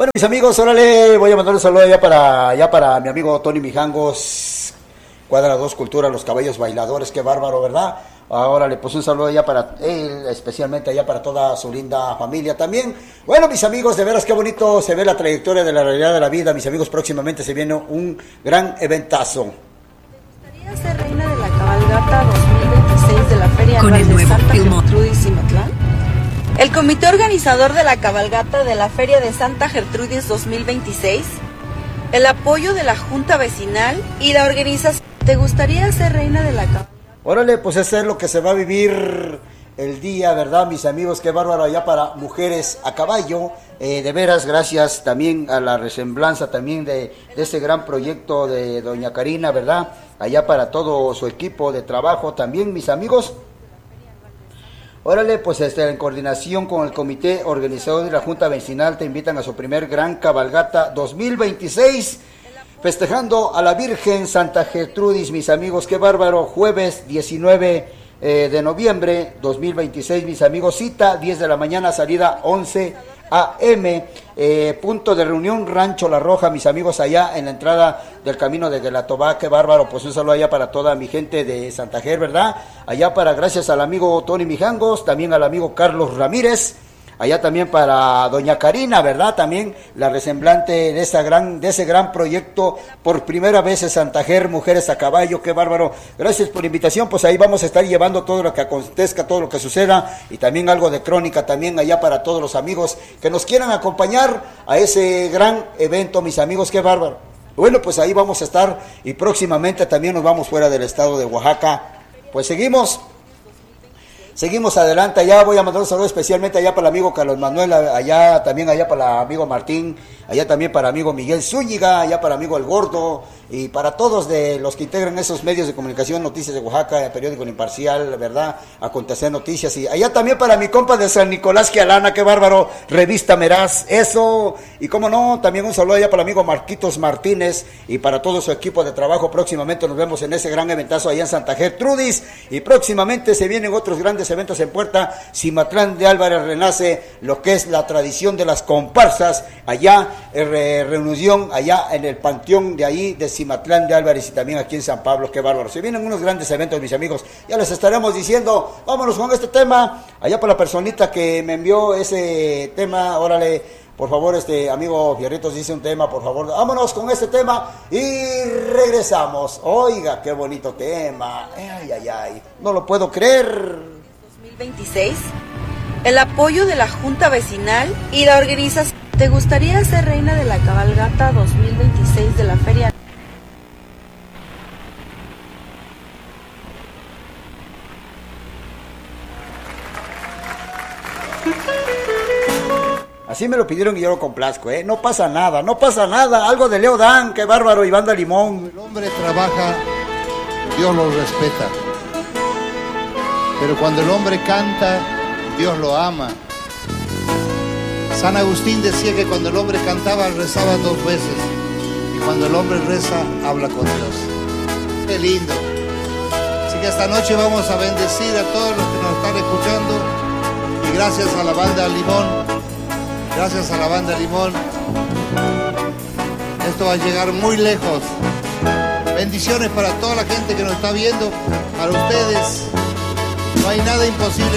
Bueno, mis amigos, órale, voy a mandar un saludo allá para mi amigo Tony Mijangos, Cuadra 2 Cultura, Los Caballos Bailadores, qué bárbaro, ¿verdad? Ahora le puse un saludo allá para él, especialmente allá para toda su linda familia también. Bueno, mis amigos, de veras qué bonito se ve la trayectoria de la realidad de la vida. Mis amigos, próximamente se viene un gran eventazo. ¿Te gustaría ser reina de la cabalgata 2026 de la Feria Anual de Santa Gertrudis Cimatlán? El comité organizador de la cabalgata de la Feria de Santa Gertrudis 2026, el apoyo de la Junta Vecinal y la organización. ¿Te gustaría ser reina de la cabalgata? Órale, pues eso es lo que se va a vivir el día, ¿verdad, mis amigos? Qué bárbaro allá para Mujeres a Caballo. De veras, gracias también a la resemblanza también de ese gran proyecto de doña Karina, ¿verdad? Allá para todo su equipo de trabajo también, mis amigos. Órale, pues en coordinación con el comité organizador de la Junta Vecinal te invitan a su primer gran cabalgata 2026, festejando a la Virgen Santa Gertrudis, mis amigos, qué bárbaro, jueves 19 de noviembre 2026, mis amigos, cita 10 de la mañana, salida 11 AM, punto de reunión Rancho La Roja, mis amigos, allá en la entrada del camino de Guelatobá, qué bárbaro, pues un saludo allá para toda mi gente de Santa Ger, ¿verdad? Allá para, gracias al amigo Tony Mijangos, también al amigo Carlos Ramírez, allá también para doña Karina, ¿verdad? También la resemblante de ese gran proyecto, por primera vez en Santa Ger, Mujeres a Caballo, qué bárbaro. Gracias por la invitación, pues ahí vamos a estar llevando todo lo que acontezca, todo lo que suceda, y también algo de crónica también allá para todos los amigos que nos quieran acompañar a ese gran evento, mis amigos, qué bárbaro. Bueno, pues ahí vamos a estar, y próximamente también nos vamos fuera del estado de Oaxaca. Pues Seguimos adelante, allá voy a mandar un saludo especialmente allá para el amigo Carlos Manuel, allá también allá para el amigo Martín, allá también para el amigo Miguel Zúñiga, allá para el amigo El Gordo, y para todos de los que integran esos medios de comunicación, Noticias de Oaxaca, el periódico El Imparcial, ¿verdad? Acontecer Noticias, y allá también para mi compa de San Nicolás Quialana, qué bárbaro, Revista Meraz, eso, y cómo no, también un saludo allá para el amigo Marquitos Martínez, y para todo su equipo de trabajo. Próximamente nos vemos en ese gran eventazo allá en Santa Gertrudis, y próximamente se vienen otros grandes eventos en puerta. Cimatlán de Álvarez renace lo que es la tradición de las comparsas, allá reunión allá en el panteón de ahí de Cimatlán de Álvarez, y también aquí en San Pablo, qué bárbaro. Se vienen unos grandes eventos, mis amigos, ya les estaremos diciendo. Vámonos con este tema, allá para la personita que me envió ese tema, órale, por favor, amigo Fierritos dice un tema, por favor, vámonos con este tema y regresamos. Oiga, qué bonito tema, ay, no lo puedo creer. 2026, el apoyo de la Junta Vecinal y la organización. ¿Te gustaría ser reina de la cabalgata 2026 de la Feria? Así me lo pidieron y yo lo complazco, no pasa nada, algo de Leo Dan, qué bárbaro, y Banda Limón. El hombre trabaja, Dios lo respeta, pero cuando el hombre canta, Dios lo ama. San Agustín decía que cuando el hombre cantaba, rezaba 2 veces, y cuando el hombre reza, habla con Dios. Qué lindo. Así que esta noche vamos a bendecir a todos los que nos están escuchando, y gracias a la Banda Limón, esto va a llegar muy lejos. Bendiciones para toda la gente que nos está viendo, para ustedes. No hay nada imposible.